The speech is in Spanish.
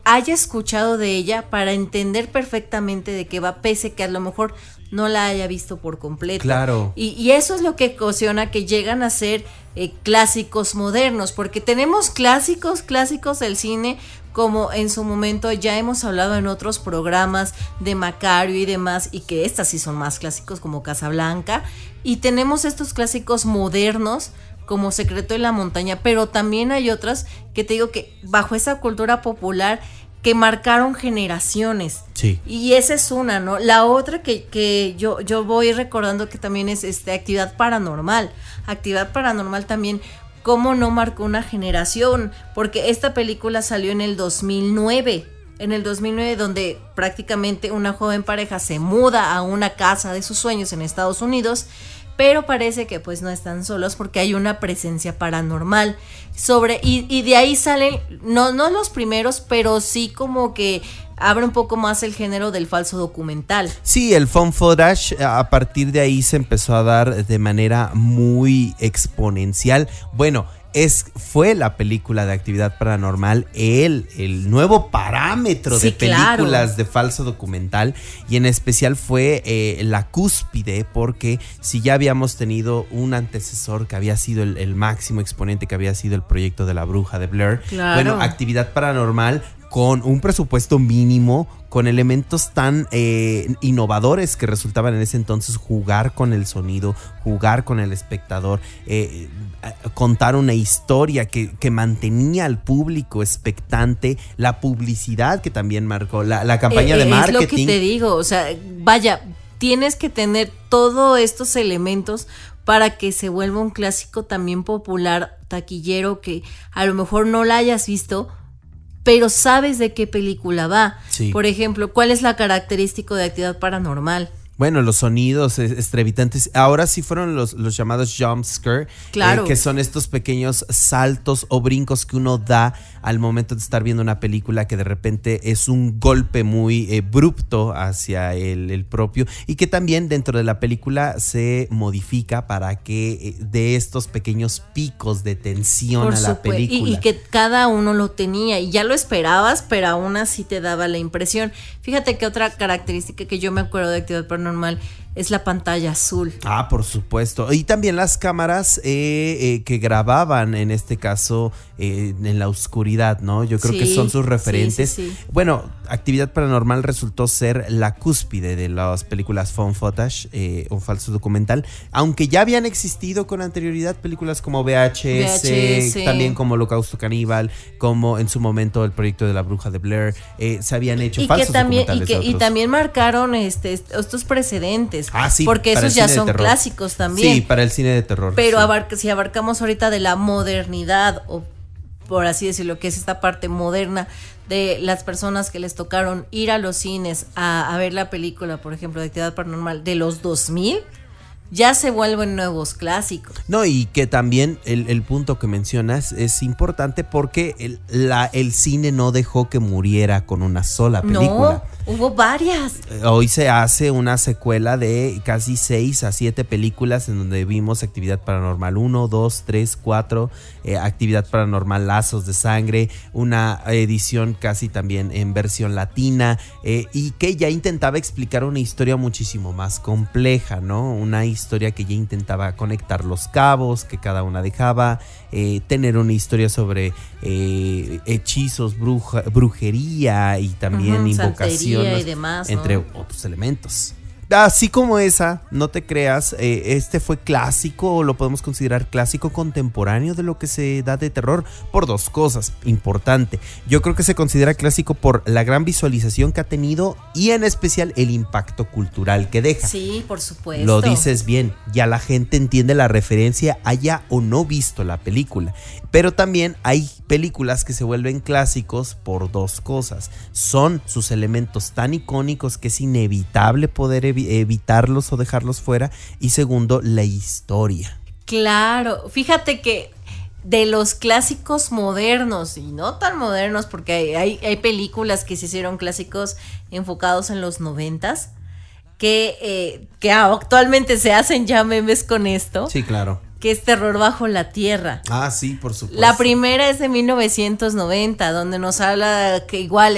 haya escuchado de ella para entender perfectamente de qué va, pese que a lo mejor no la haya visto por completo. Claro. Y eso es lo que ocasiona que llegan a ser clásicos modernos, porque tenemos clásicos del cine, como en su momento ya hemos hablado en otros programas de Macario y demás, y que estas sí son más clásicos, como Casablanca, y tenemos estos clásicos modernos como Secreto de la Montaña, pero también hay otras que te digo que bajo esa cultura popular que marcaron generaciones. Sí. Y esa es una, ¿no? La otra que yo voy recordando que también es Actividad Paranormal. Actividad Paranormal también, cómo no marcó una generación, porque esta película salió en el 2009. En el 2009, donde prácticamente una joven pareja se muda a una casa de sus sueños en Estados Unidos, pero parece que pues no están solos porque hay una presencia paranormal y de ahí salen, no los primeros, pero sí como que abre un poco más el género del falso documental. Sí, el found footage, a partir de ahí se empezó a dar de manera muy exponencial. Bueno, fue la película de Actividad Paranormal el nuevo parámetro de películas de falso documental, y en especial fue la cúspide, porque si ya habíamos tenido un antecesor que había sido el máximo exponente, que había sido el proyecto de la bruja de Blair, bueno, Actividad Paranormal con un presupuesto mínimo, con elementos tan innovadores que resultaban en ese entonces, jugar con el sonido, jugar con el espectador, contar una historia que mantenía al público expectante, la publicidad que también marcó, la campaña de marketing. Es lo que te digo, o sea, vaya, tienes que tener todos estos elementos para que se vuelva un clásico también popular, taquillero, que a lo mejor no la hayas visto, pero sabes de qué película va. Sí. Por ejemplo, ¿cuál es la característica de Actividad Paranormal? Bueno, los sonidos estrevitantes. Ahora sí fueron los llamados jump scare, claro, que son estos pequeños saltos o brincos que uno da al momento de estar viendo una película, que de repente es un golpe muy abrupto hacia el propio, y que también dentro de la película se modifica para que de estos pequeños picos de tensión a la película. Y que cada uno lo tenía y ya lo esperabas, pero aún así te daba la impresión. Fíjate que otra característica que yo me acuerdo de Actividad Paranormal es la pantalla azul. Ah, por supuesto. Y también las cámaras que grababan, en este caso, en la oscuridad, ¿no? Yo creo que son sus referentes. Sí. Bueno, Actividad Paranormal resultó ser la cúspide de las películas found footage, un falso documental, aunque ya habían existido con anterioridad películas como VHS, también como Holocausto Caníbal, como en su momento el proyecto de la bruja de Blair, se habían hecho falsos documentales. Y también marcaron estos precedentes. Sí, porque esos ya son clásicos también. Sí, para el cine de terror. Pero si abarcamos ahorita de la modernidad, o por así decirlo, que es esta parte moderna de las personas que les tocaron ir a los cines a ver la película, por ejemplo, de Actividad Paranormal de los 2000, ya se vuelven nuevos clásicos. No, y que también el punto que mencionas es importante, porque el cine no dejó que muriera con una sola película. No, hubo varias. Hoy se hace una secuela de casi 6 a 7 películas en donde vimos Actividad Paranormal 1, 2, 3, 4, Actividad Paranormal Lazos de Sangre, una edición casi también en versión latina, y que ya intentaba explicar una historia muchísimo más compleja, ¿no? Una historia que ya intentaba conectar los cabos que cada una dejaba, tener una historia sobre hechizos, brujería y también invocaciones y demás, entre otros elementos. Así como esa, no te creas, este fue clásico, o lo podemos considerar clásico contemporáneo de lo que se da de terror, por dos cosas. Importante, yo creo que se considera clásico por la gran visualización que ha tenido, y en especial el impacto cultural que deja. Sí, por supuesto. Lo dices bien, ya la gente entiende la referencia, haya o no visto la película. Pero también hay películas que se vuelven clásicos por dos cosas. Son sus elementos tan icónicos que es inevitable poder evitarlos o dejarlos fuera. Y segundo, la historia. Claro, fíjate que de los clásicos modernos y no tan modernos, porque hay películas que se hicieron clásicos enfocados en los 90s, que actualmente se hacen ya memes con esto. Sí, claro. Que es Terror bajo la tierra. Sí, por supuesto. La primera es de 1990, donde nos habla que igual